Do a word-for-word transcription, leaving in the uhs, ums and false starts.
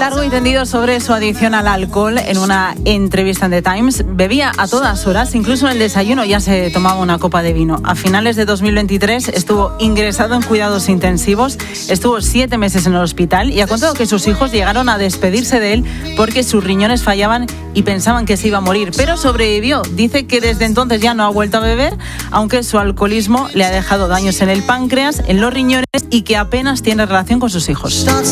largo y tendido sobre su adicción al alcohol en una entrevista en The Times. Bebía a todas horas, incluso en el desayuno ya se tomaba una copa de vino. A finales de dos mil veintitrés estuvo ingresado en cuidados intensivos, estuvo siete meses en el hospital y ha contado que sus hijos llegaron a despedirse de él porque sus riñones fallaban y pensaban que se iba a morir, pero sobrevivió. Dice que desde entonces ya no ha vuelto a beber, aunque su alcoholismo le ha dejado daños en el páncreas, en los riñones y que apenas tiene relación con sus hijos.